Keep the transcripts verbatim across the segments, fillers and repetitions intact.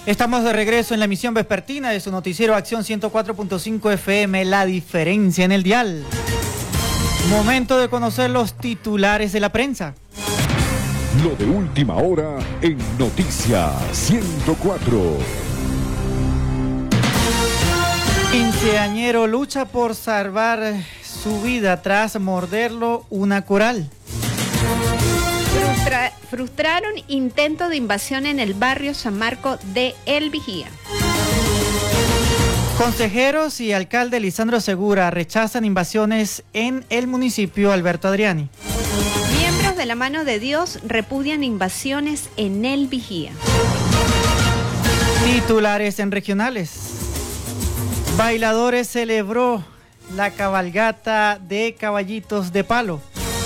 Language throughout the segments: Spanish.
Estamos de regreso en la emisión vespertina de su noticiero Acción ciento cuatro punto cinco F M, La Diferencia en el dial. Momento de conocer los titulares de la prensa. Lo de última hora en Noticia ciento cuatro. Quinceañero lucha por salvar su vida tras morderlo una coral. Frustra- frustraron intento de invasión en el barrio San Marcos de El Vigía. Consejeros y alcalde Lisandro Segura rechazan invasiones en el municipio Alberto Adriani. Miembros de la Mano de Dios repudian invasiones en El Vigía. Titulares en regionales. Bailadores celebró la cabalgata de caballitos de palo.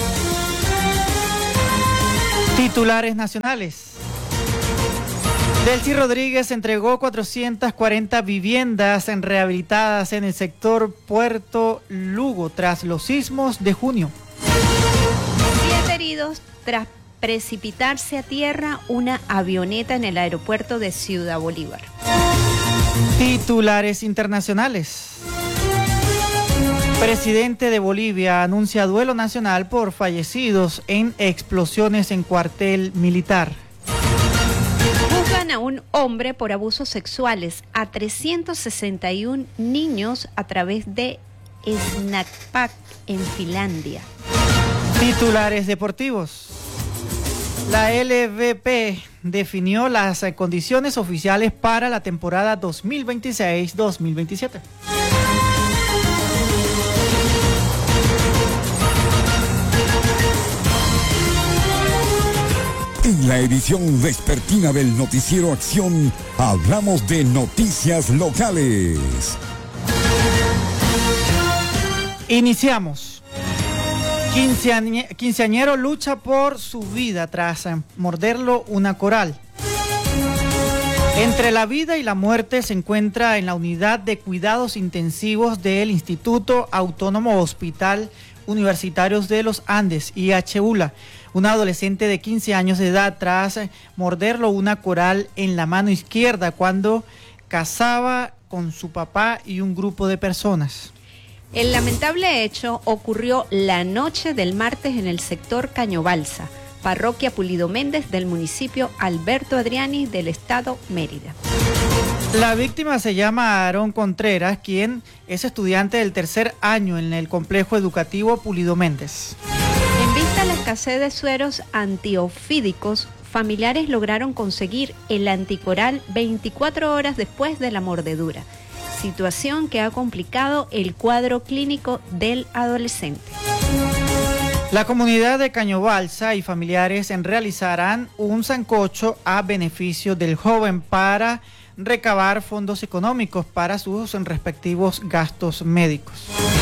Titulares nacionales. Delcy Rodríguez entregó cuatrocientas cuarenta viviendas en rehabilitadas en el sector Puerto Lugo tras los sismos de junio. Siete heridos tras precipitarse a tierra una avioneta en el aeropuerto de Ciudad Bolívar. Titulares internacionales. Presidente de Bolivia anuncia duelo nacional por fallecidos en explosiones en cuartel militar. Juzgan a un hombre por abusos sexuales a trescientos sesenta y uno niños a través de Snackpack en Finlandia. Titulares deportivos. La L V P definió las condiciones oficiales para la temporada dos mil veintiséis dos mil veintisiete. En la edición vespertina del noticiero Acción, hablamos de noticias locales. Iniciamos. Quinceañe- quinceañero lucha por su vida tras morderlo una coral. Entre la vida y la muerte se encuentra en la unidad de cuidados intensivos del Instituto Autónomo Hospital Universitarios de los Andes, I H U L A, un adolescente de quince años de edad tras morderlo una coral en la mano izquierda cuando cazaba con su papá y un grupo de personas. El lamentable hecho ocurrió la noche del martes en el sector Cañobalsa, parroquia Pulido Méndez del municipio Alberto Adriani del estado Mérida. La víctima se llama Aarón Contreras, quien es estudiante del tercer año en el complejo educativo Pulido Méndez. En vista a la escasez de sueros antiofídicos, familiares lograron conseguir el anticoral veinticuatro horas después de la mordedura, situación que ha complicado el cuadro clínico del adolescente. La comunidad de Cañobalsa y familiares realizarán un sancocho a beneficio del joven para recabar fondos económicos para sus respectivos gastos médicos.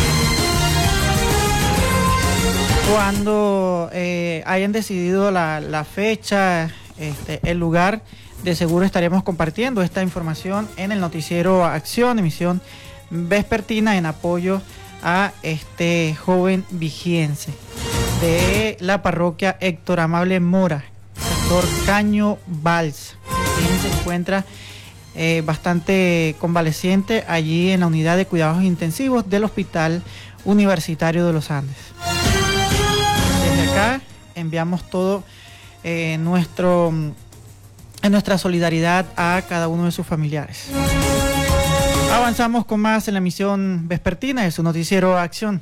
Cuando eh, hayan decidido la, la fecha, este, el lugar, de seguro estaremos compartiendo esta información en el noticiero Acción, emisión vespertina en apoyo a este joven vigiense de la parroquia Héctor Amable Mora, sector Cañobalsa, quien se encuentra eh, bastante convaleciente allí en la unidad de cuidados intensivos del Hospital Universitario de los Andes. Desde acá enviamos todo eh, nuestro, en nuestra solidaridad a cada uno de sus familiares. Avanzamos con más en la emisión vespertina de su noticiero Acción.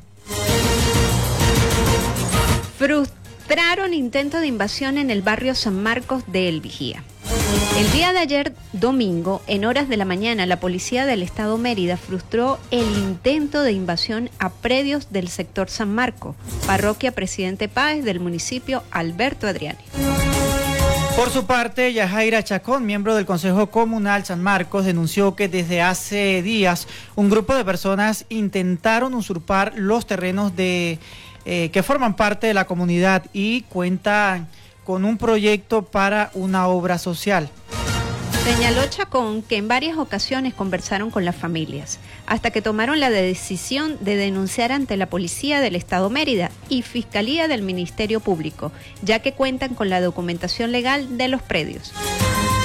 Frustraron intento de invasión en el barrio San Marcos de El Vigía. El día de ayer, domingo, en horas de la mañana, la policía del estado Mérida frustró el intento de invasión a predios del sector San Marcos, parroquia Presidente Páez del municipio Alberto Adriani. Por su parte, Yajaira Chacón, miembro del Consejo Comunal San Marcos, denunció que desde hace días un grupo de personas intentaron usurpar los terrenos de eh, que forman parte de la comunidad y cuentan con un proyecto para una obra social. Señaló Chacón que en varias ocasiones conversaron con las familias, hasta que tomaron la decisión de denunciar ante la Policía del Estado Mérida y Fiscalía del Ministerio Público, ya que cuentan con la documentación legal de los predios.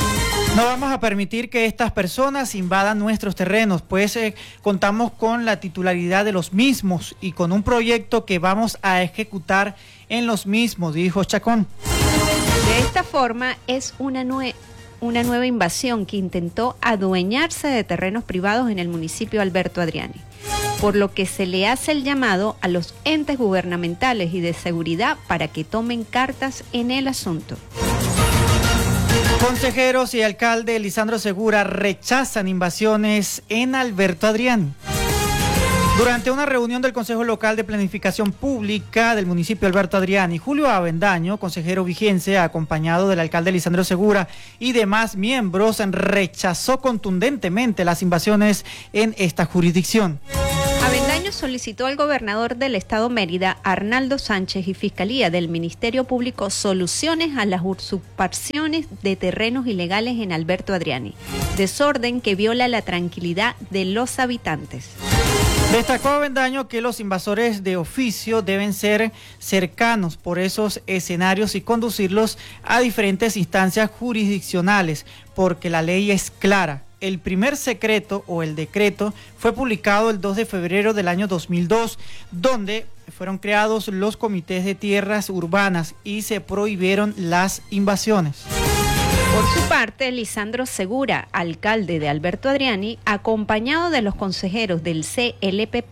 No vamos a permitir que estas personas invadan nuestros terrenos, pues eh, contamos con la titularidad de los mismos y con un proyecto que vamos a ejecutar en los mismos, dijo Chacón. De esta forma es una, nue una nueva invasión que intentó adueñarse de terrenos privados en el municipio Alberto Adriani, por lo que se le hace el llamado a los entes gubernamentales y de seguridad para que tomen cartas en el asunto. Consejeros y alcalde Lisandro Segura rechazan invasiones en Alberto Adriani. Durante una reunión del Consejo Local de Planificación Pública del municipio Alberto Adriani, Julio Avendaño, consejero vigense, acompañado del alcalde Lisandro Segura y demás miembros, rechazó contundentemente las invasiones en esta jurisdicción. Avendaño solicitó al gobernador del estado Mérida, Arnaldo Sánchez, y Fiscalía del Ministerio Público soluciones a las usurpaciones de terrenos ilegales en Alberto Adriani, desorden que viola la tranquilidad de los habitantes. Destacó Avendaño que los invasores de oficio deben ser cercanos por esos escenarios y conducirlos a diferentes instancias jurisdiccionales, porque la ley es clara. El primer secreto o el decreto fue publicado el dos de febrero del año dos mil dos, donde fueron creados los comités de tierras urbanas y se prohibieron las invasiones. Por su parte, Lisandro Segura, alcalde de Alberto Adriani, acompañado de los consejeros del C L P P,